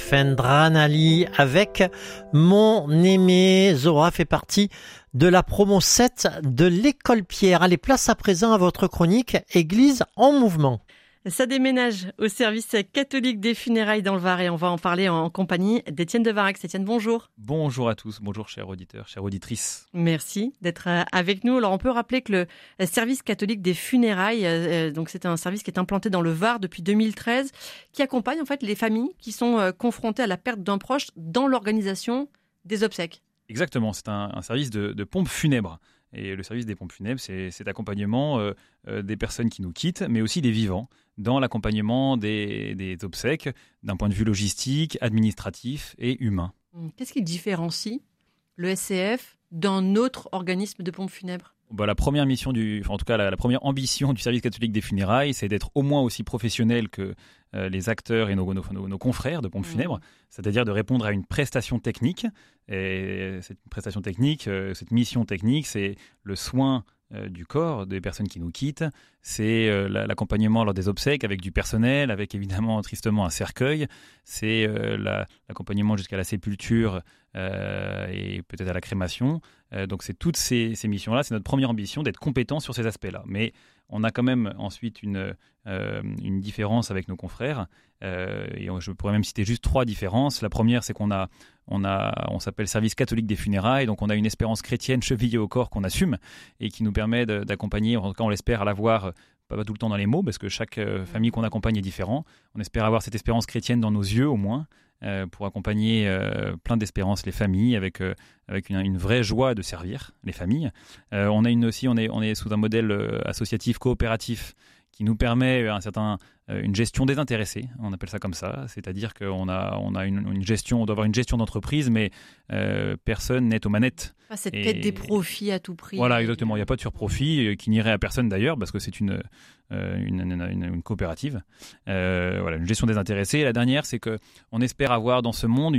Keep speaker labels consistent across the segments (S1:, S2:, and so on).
S1: Fendranali avec Mon aimé. Zora fait partie de la promo 7 de l'École Pierre. Allez, place à présent à votre chronique Église en mouvement.
S2: Ça déménage au service catholique des funérailles dans le Var et on va en parler en compagnie d'Étienne de Varax. Étienne, bonjour.
S3: Bonjour à tous, bonjour chers auditeurs, chères auditrices.
S2: Merci d'être avec nous. Alors on peut rappeler que le service catholique des funérailles, donc c'est un service qui est implanté dans le Var depuis 2013, qui accompagne en fait les familles qui sont confrontées à la perte d'un proche dans l'organisation des obsèques.
S3: Exactement, c'est un service de pompes funèbres. Et le service des pompes funèbres, c'est cet accompagnement des personnes qui nous quittent, mais aussi des vivants, dans l'accompagnement des obsèques, d'un point de vue logistique, administratif et humain.
S2: Qu'est-ce qui différencie le SCF d'un autre organisme de pompes funèbres ?
S3: La première mission la première ambition du service catholique des funérailles, c'est d'être au moins aussi professionnel que les acteurs et nos confrères de pompes funèbres, c'est-à-dire de répondre à une prestation technique. Et cette prestation technique, cette mission technique, c'est le soin du corps des personnes qui nous quittent, c'est l'accompagnement lors des obsèques avec du personnel, avec évidemment tristement un cercueil, c'est l'accompagnement jusqu'à la sépulture et peut-être à la crémation. Donc c'est toutes ces missions-là, c'est notre première ambition d'être compétent sur ces aspects-là. Mais on a quand même ensuite une différence avec nos confrères, et je pourrais même citer juste 3 différences. La première, c'est qu'on s'appelle Service catholique des funérailles, donc on a une espérance chrétienne chevillée au corps qu'on assume et qui nous permet d'accompagner, en tout cas on l'espère, à l'avoir pas tout le temps dans les mots, parce que chaque famille qu'on accompagne est différent. On espère avoir cette espérance chrétienne dans nos yeux au moins, pour accompagner plein d'espérance les familles avec une vraie joie de servir les familles. On est sous un modèle associatif coopératif qui nous permet une gestion désintéressée, on appelle ça comme ça, c'est-à-dire qu'on a une gestion, on doit avoir une gestion d'entreprise, mais personne n'est aux manettes.
S2: Pas cette quête des profits à tout prix.
S3: Voilà, exactement. Il n'y a pas de surprofit qui n'irait à personne d'ailleurs, parce que c'est une coopérative. Une gestion désintéressée. Et la dernière, c'est qu'on espère avoir dans ce monde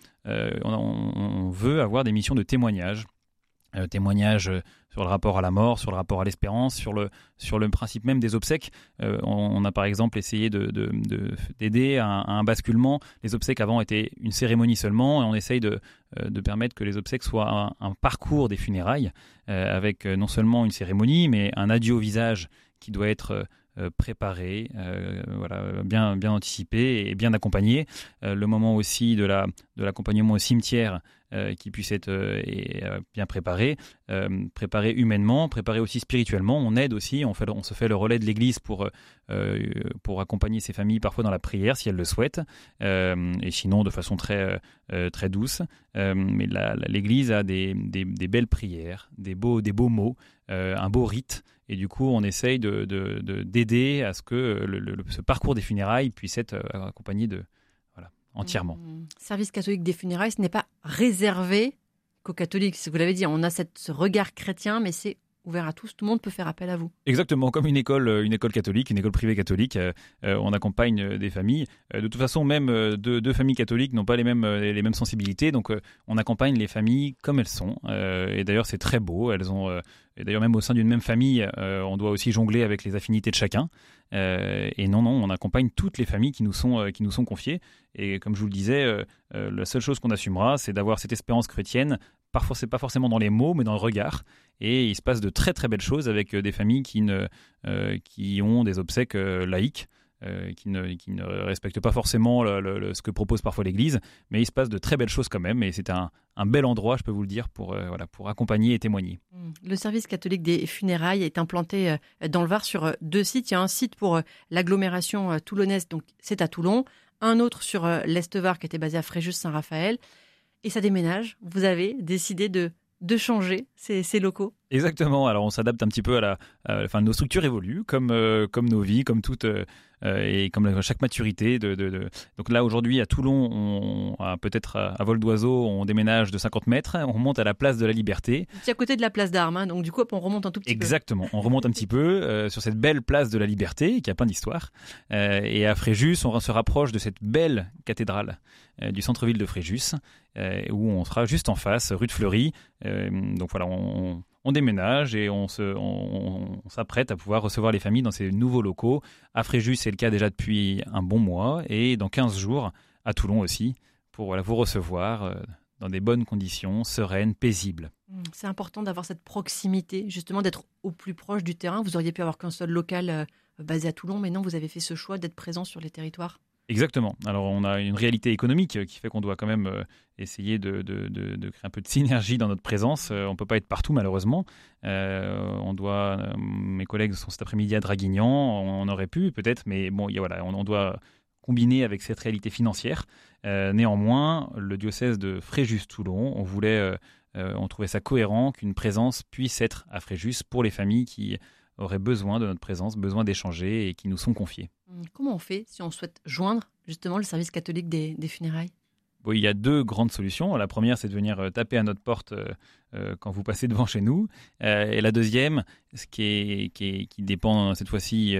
S3: on veut avoir des missions de témoignage. Témoignage sur le rapport à la mort, sur le rapport à l'espérance, sur le principe même des obsèques. On a par exemple essayé d'aider à un basculement. Les obsèques avant étaient une cérémonie seulement, et on essaye de permettre que les obsèques soient un parcours des funérailles, avec non seulement une cérémonie, mais un adieu au visage qui doit être préparé, bien anticipé et bien accompagné. Le moment aussi de l'accompagnement au cimetière qui puisse être bien préparé humainement, préparé aussi spirituellement. On aide aussi, on se fait le relais de l'Église pour accompagner ces familles parfois dans la prière si elles le souhaitent, et sinon de façon très très douce. Mais l'Église a des belles prières, des beaux mots, un beau rite. Et du coup, on essaye d'aider à ce que ce parcours des funérailles puisse être accompagné entièrement.
S2: Service catholique des funérailles, ce n'est pas réservé qu'aux catholiques. Vous l'avez dit, on a ce regard chrétien, mais c'est ouvert à tous. Tout le monde peut faire appel à vous.
S3: Exactement, comme une école catholique, une école privée catholique. On accompagne des familles. De toute façon, même deux familles catholiques n'ont pas les mêmes sensibilités. Donc, on accompagne les familles comme elles sont. Et d'ailleurs, c'est très beau. Et d'ailleurs, même au sein d'une même famille, on doit aussi jongler avec les affinités de chacun. Et non, on accompagne toutes les familles qui nous sont confiées. Et comme je vous le disais, la seule chose qu'on assumera, c'est d'avoir cette espérance chrétienne. Parfois, c'est pas forcément dans les mots, mais dans le regard. Et il se passe de très très belles choses avec des familles qui ont des obsèques laïques, qui ne respectent pas forcément ce que propose parfois l'Église, mais il se passe de très belles choses quand même. Et c'est un bel endroit, je peux vous le dire, pour accompagner et témoigner.
S2: Le service catholique des funérailles est implanté dans le Var sur 2 sites. Il y a un site pour l'agglomération toulonnaise, donc c'est à Toulon. Un autre sur l'Est Var qui était basé à Fréjus-Saint-Raphaël. Et ça déménage. Vous avez décidé de changer ces locaux.
S3: Exactement. Alors on s'adapte un petit peu nos structures évoluent comme nos vies, comme toutes et comme chaque maturité. Donc là aujourd'hui à Toulon, peut-être à vol d'oiseau, on déménage de 50 mètres, on monte à la place de la Liberté.
S2: C'est à côté de la place d'Armes, donc du coup on remonte un tout petit peu.
S3: Exactement. On remonte un petit peu sur cette belle place de la Liberté qui a plein d'histoire. Et à Fréjus, on se rapproche de cette belle cathédrale du centre-ville de Fréjus, où on sera juste en face, rue de Fleury. Donc voilà, on déménage et on s'apprête à pouvoir recevoir les familles dans ces nouveaux locaux. À Fréjus, c'est le cas déjà depuis un bon mois. Et dans 15 jours, à Toulon aussi, pour vous recevoir dans des bonnes conditions, sereines, paisibles.
S2: C'est important d'avoir cette proximité, justement d'être au plus proche du terrain. Vous auriez pu avoir qu'un seul local basé à Toulon, mais non, vous avez fait ce choix d'être présent sur les territoires.
S3: Exactement. Alors, on a une réalité économique qui fait qu'on doit quand même essayer de créer un peu de synergie dans notre présence. On ne peut pas être partout, malheureusement. Mes collègues sont cet après-midi à Draguignan. On aurait pu, peut-être, mais bon, voilà, on doit combiner avec cette réalité financière. Néanmoins, le diocèse de Fréjus-Toulon, on trouvait ça cohérent qu'une présence puisse être à Fréjus pour les familles qui auraient besoin de notre présence, besoin d'échanger et qui nous sont confiées.
S2: Comment on fait si on souhaite joindre justement le service catholique des funérailles ?
S3: Bon, il y a 2 grandes solutions. La première, c'est de venir taper à notre porte quand vous passez devant chez nous. Et la deuxième, ce qui dépend cette fois-ci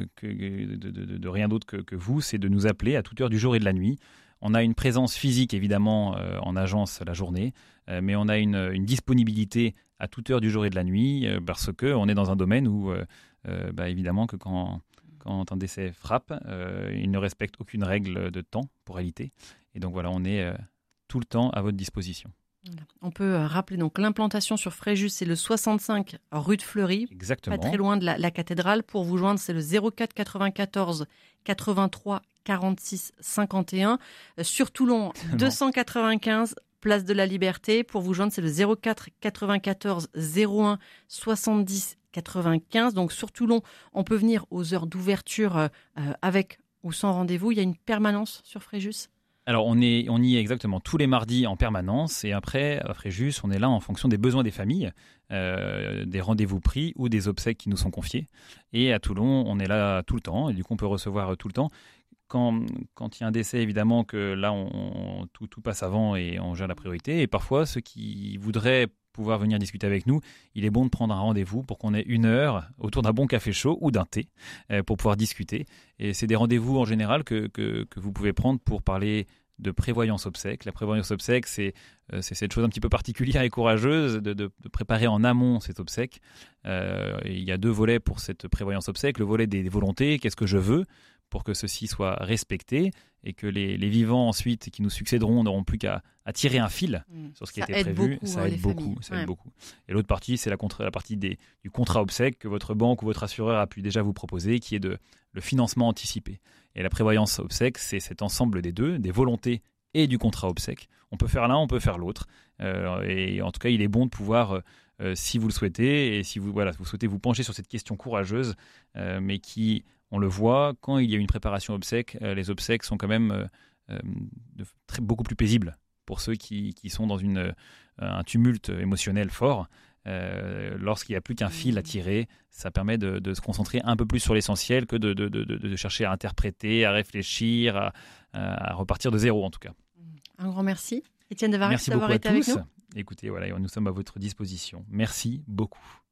S3: de rien d'autre que vous, c'est de nous appeler à toute heure du jour et de la nuit. On a une présence physique, évidemment, en agence la journée, mais on a une disponibilité à toute heure du jour et de la nuit, parce qu'on est dans un domaine où, évidemment, que quand un décès frappe, il ne respecte aucune règle de temps, pour réalité. Et donc voilà, on est tout le temps à votre disposition.
S2: Voilà. On peut rappeler donc l'implantation sur Fréjus, c'est le 65 rue de Fleury.
S3: Exactement.
S2: Pas très loin de la cathédrale. Pour vous joindre, c'est le 04 94 83 46 51. Sur Toulon, 295 place de la Liberté. Pour vous joindre, c'est le 04 94 01 70 95. Donc sur Toulon, on peut venir aux heures d'ouverture avec ou sans rendez-vous. Il y a une permanence sur Fréjus ?
S3: Alors, on y est exactement tous les mardis en permanence. Et après, à Fréjus, on est là en fonction des besoins des familles, des rendez-vous pris ou des obsèques qui nous sont confiés. Et à Toulon, on est là tout le temps. Et du coup, on peut recevoir tout le temps. Quand il y a un décès, évidemment, que là, tout passe avant et on gère la priorité. Et parfois, ceux qui voudraient pouvoir venir discuter avec nous, il est bon de prendre un rendez-vous pour qu'on ait 1 heure autour d'un bon café chaud ou d'un thé pour pouvoir discuter. Et c'est des rendez-vous en général que vous pouvez prendre pour parler de prévoyance obsèque. La prévoyance obsèque, c'est cette chose un petit peu particulière et courageuse de préparer en amont cette obsèque. Il y a 2 volets pour cette prévoyance obsèque. Le volet des volontés, qu'est-ce que je veux pour que ceci soit respecté et que les vivants ensuite qui nous succéderont n'auront plus qu'à tirer un fil sur ce qui était prévu. Ça aide beaucoup. Et l'autre partie, c'est la partie du contrat obsèque que votre banque ou votre assureur a pu déjà vous proposer, qui est le financement anticipé. Et la prévoyance obsèque, c'est cet ensemble des 2, des volontés et du contrat obsèque. On peut faire l'un, on peut faire l'autre. Et en tout cas, il est bon de pouvoir, si vous le souhaitez, et si vous souhaitez vous pencher sur cette question courageuse, mais qui, on le voit, quand il y a une préparation obsèque, les obsèques sont quand même beaucoup plus paisibles pour ceux qui sont dans un tumulte émotionnel fort. Lorsqu'il n'y a plus qu'un fil à tirer, ça permet de se concentrer un peu plus sur l'essentiel que de chercher à interpréter, à réfléchir, à repartir de zéro en tout cas.
S2: Un grand merci. Étienne Devarex
S3: d'avoir été avec nous. Écoutez, voilà, nous sommes à votre disposition. Merci beaucoup.